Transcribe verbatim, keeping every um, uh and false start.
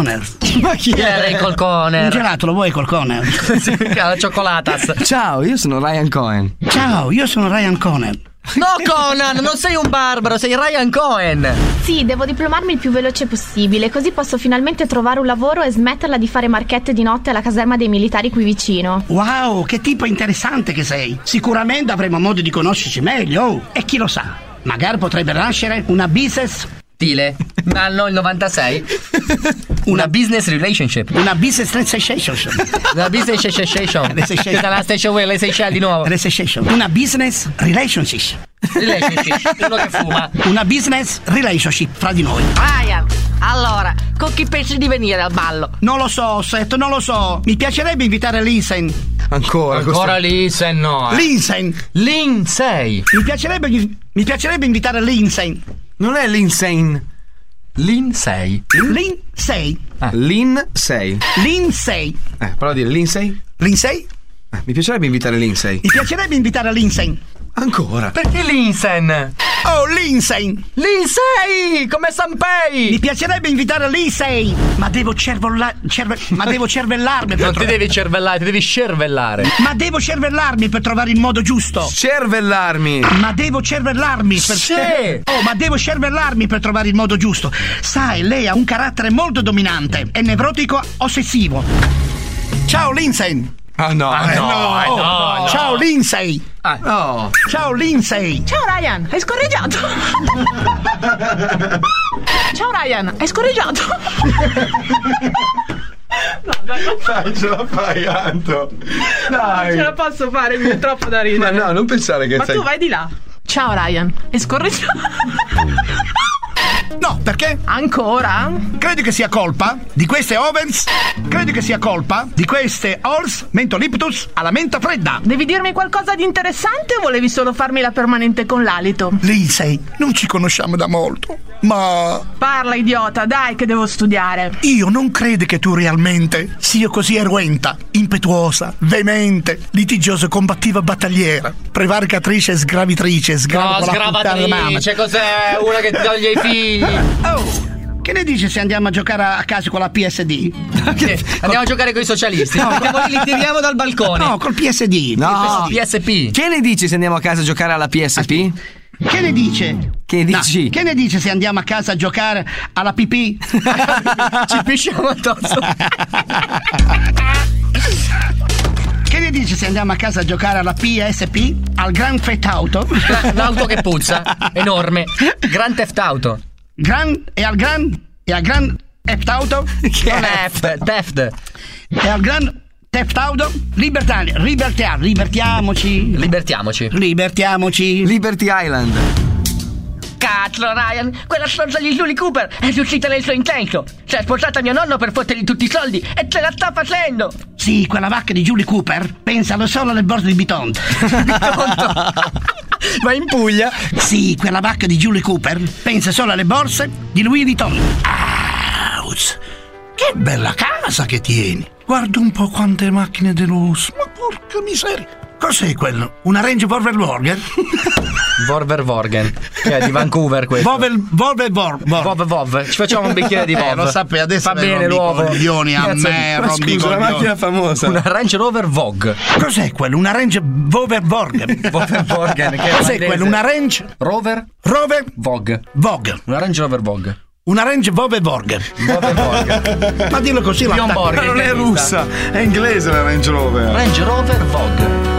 Conner. Ma chi è Ray col Conner? Un gelato lo vuoi col Conner? La cioccolatas. Ciao, io sono Ryan Cohen. Ciao, io sono Ryan Conner. No, Conan, non sei un barbaro, sei Ryan Cohen. Sì, devo diplomarmi il più veloce possibile, così posso finalmente trovare un lavoro e smetterla di fare marchette di notte alla caserma dei militari qui vicino. Wow, che tipo interessante che sei. Sicuramente avremo modo di conoscerci meglio. Oh, e chi lo sa, magari potrebbe nascere una business... Stile, anno il novantasei. Una business relationship. Una business transaction. Una business relationship. Che dalla station le Seychelles di nuovo. Una business relationship. Relationship, uno che fuma. Una business relationship fra di noi. Ryan, allora, con chi pensi di venire al ballo? Non lo so, Seth, non lo so. Mi piacerebbe invitare Lindsay. Ancora? Ancora Lindsay, no. Eh. Lindsay. Lindsay. Mi piacerebbe, mi piacerebbe invitare Lindsay. Non è l'insane. Lindsay. Lindsay. Ah. Lindsay. Lindsay. Eh, prova a dire Lindsay. Lindsay? Eh, mi piacerebbe invitare Lindsay. Mi piacerebbe invitare Lindsay. Ancora? Perché Lindsay? Oh, Lindsay. Lindsay, come Sanpei. Mi piacerebbe invitare Lindsay. Ma devo cervella, cerve, ma devo cervellarmi per Non tro- ti devi cervellare, ti devi cervellare. Ma devo cervellarmi per trovare il modo giusto. Cervellarmi. Ma devo cervellarmi per Sì. Oh, ma devo cervellarmi per trovare il modo giusto. Sai, lei ha un carattere molto dominante. È nevrotico ossessivo. Ciao, Lindsay. Ah no, Ah, eh, no, eh, no, no. Ciao, Lindsay. Ah. no. Ciao, Lindsay. Ciao Ryan, hai scorreggiato. Ciao Ryan, hai scorreggiato. No, dai, non Dai, ce la fai, Anto. Dai. ce la posso fare, mi è troppo da ridere. Ma no, non pensare che Ma sei... tu vai di là. Ciao Ryan, hai scorreggiato. No, perché? Ancora? Credi che sia colpa di queste ovens? Credi che sia colpa di queste Halls Mentoliptus alla menta fredda? Devi dirmi qualcosa di interessante o volevi solo farmi la permanente con l'alito? Lindsay, non ci conosciamo da molto, ma Parla idiota, dai che devo studiare. io non credo che tu realmente sia così eruenta, impetuosa, veemente, litigiosa, combattiva, battagliera, prevaricatrice, sgravitrice, No, sgrava con la puttana alla mamma. sgravatrice, cos'è? Una che ti toglie i figli. Oh, che ne dici se andiamo a giocare a casa con la P S D? Andiamo a giocare con i socialisti. Andiamo lì, li tiriamo dal balcone. No, col P S D. No. P S P. Che ne dici se andiamo a casa a giocare alla P S P? Che ne dice? Che dici? No, che ne dice se andiamo a casa a giocare alla pipì? Ci pisciamo addosso. Che ne dice se andiamo a casa a giocare alla P S P? Al Grand Theft Auto? L'auto che puzza, enorme. Grand Theft Auto. Gran, e al Grand e al Grand Theft Auto? Non è F, Theft. E al Grand Theft Auto? Libertà, libertà, libertiamoci. Libertiamoci. Libertiamoci. Liberty Island. Cazzo, Ryan, quella stronza di Julie Cooper è riuscita nel suo intento. Si è sposata mio nonno per fottergli tutti i soldi e ce la sta facendo. Sì, quella vacca di Julie Cooper pensa solo alle borse di Biton. Ma in Puglia? Sì, quella vacca di Julie Cooper pensa solo alle borse di Louis Vuitton. Ouch, che bella casa che tieni. Guarda un po' quante macchine di lusso. Ma porca miseria. Cos'è quello? Una Range Rover Vorgen? Vorver Vorgen, che è di Vancouver questo. Vovel, Volve Vor, Vor. Vov Vov. Ci facciamo un bicchiere di Vov. Eh, lo sapevi, adesso fa me bene rompi i l'uovo. coglioni a Cazzo me, di- rompi i Scusa, la coglioni. macchina famosa. Una Range Rover Vogue. Cos'è quello? Una Range Rover Vorgen? Vover Vorgen, che è Cos'è olandese. quello? Una Range Rover Rover Vogue. Vogue. Una Range Rover Vogue. Una Range Rover Vorgen. Vover Vorgen. Ma dillo così la Bjorn Borg. Ma non è russa, è inglese la Range Rover. Range Rover Vogue.